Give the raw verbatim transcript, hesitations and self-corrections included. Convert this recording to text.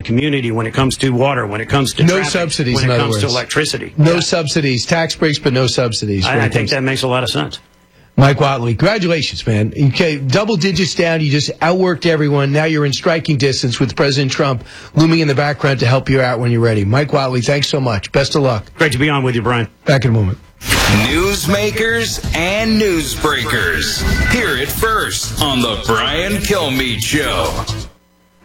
community when it comes to water, when it comes to no traffic, subsidies, when in it other comes words. to electricity. No yeah. subsidies, tax breaks, but no subsidies. I, I think that makes a lot of sense. Mike Whatley, congratulations, man. Okay, double digits down. You just outworked everyone. Now you're in striking distance with President Trump looming in the background to help you out when you're ready. Mike Whatley, thanks so much. Best of luck. Great to be on with you, Brian. Back in a moment. Newsmakers and newsbreakers. Hear it first on the Brian Kilmeade Show.